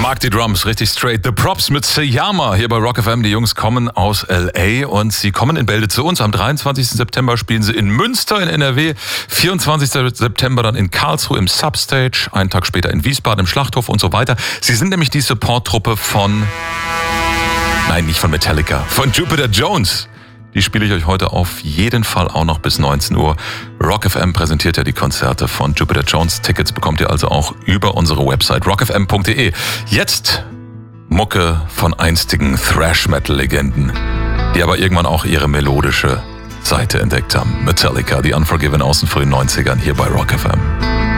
Mag die Drums, richtig straight. The Props mit Syama hier bei Rock FM. Die Jungs kommen aus L.A. und sie kommen in Bälde zu uns. Am 23. September spielen sie in Münster in NRW. 24. September dann in Karlsruhe im Substage. Einen Tag später in Wiesbaden im Schlachthof und so weiter. Sie sind nämlich die Support-Truppe von... Nein, nicht von Metallica. Von Jupiter Jones. Die spiele ich euch heute auf jeden Fall auch noch bis 19 Uhr. Rock FM präsentiert ja die Konzerte von Jupiter Jones. Tickets bekommt ihr also auch über unsere Website rockfm.de. Jetzt Mucke von einstigen Thrash-Metal-Legenden, die aber irgendwann auch ihre melodische Seite entdeckt haben. Metallica, The Unforgiven aus den frühen 90ern hier bei Rock FM.